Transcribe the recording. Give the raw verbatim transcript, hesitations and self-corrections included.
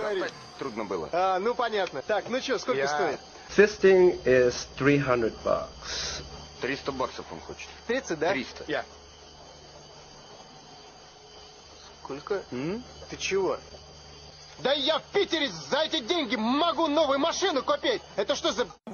говорить. Трудно было. А, ну понятно. Так, ну что, сколько Я... стоит? Fisting is three hundred bucks. Триста баксов он хочет. тридцать, да? Триста. Я. Сколько? Hmm? Ты чего? Да я в Питере за эти деньги могу новую машину купить. Это что за